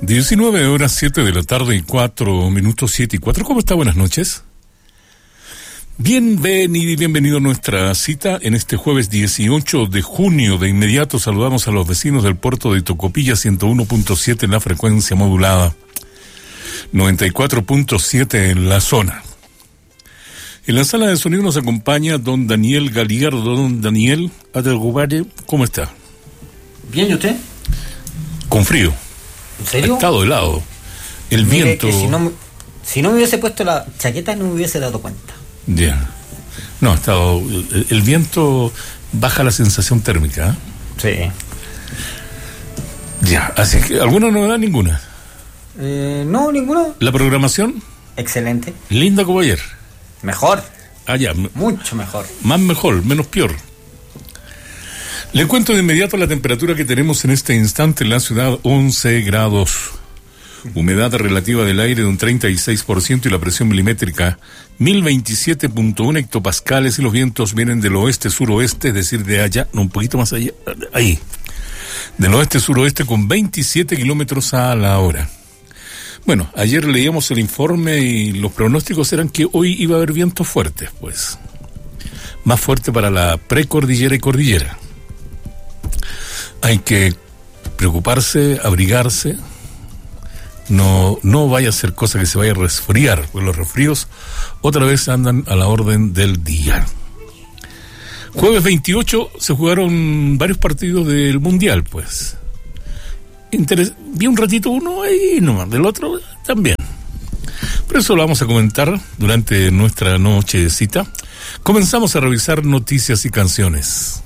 19 horas 7 de la tarde y 4 minutos, 7 y 4. ¿Cómo está? Buenas noches. Bienvenido a nuestra cita en este jueves 18 de junio. De inmediato saludamos a los vecinos del puerto de Tocopilla, 101.7 en la frecuencia modulada, 94.7 en la zona. En la sala de sonido nos acompaña don Daniel Galiardo. Don Daniel Adelgubare, ¿cómo está? Bien, ¿y usted? Con frío. ¿En serio? Ha estado helado. El Mire, viento. que si no me hubiese puesto la chaqueta no me hubiese dado cuenta. Ya. No, ha estado. El viento baja la sensación térmica, ¿eh? Sí. Ya, así que, ¿alguna novedad? Ninguna. No, ninguna. ¿La programación? Excelente. Linda como ayer. Mejor. Ah, ya. Mucho mejor. Más mejor, menos peor. Le cuento de inmediato la temperatura que tenemos en este instante en la ciudad, 11 grados. Humedad relativa del aire de un 36% y la presión milimétrica 1027.1 hectopascales, y los vientos vienen del oeste-suroeste, es decir, de allá, no, un poquito más allá, ahí, del oeste-suroeste con 27 kilómetros a la hora. Bueno, ayer leíamos el informe y los pronósticos eran que hoy iba a haber vientos fuertes, pues. Más fuerte para la precordillera y cordillera. Hay que preocuparse, abrigarse. No vaya a ser cosa que se vaya a resfriar, porque los resfríos otra vez andan a la orden del día. Jueves 28 se jugaron varios partidos del Mundial, pues. Vi un ratito uno ahí nomás, del otro también. Pero eso lo vamos a comentar durante nuestra noche de cita. Comenzamos a revisar noticias y canciones.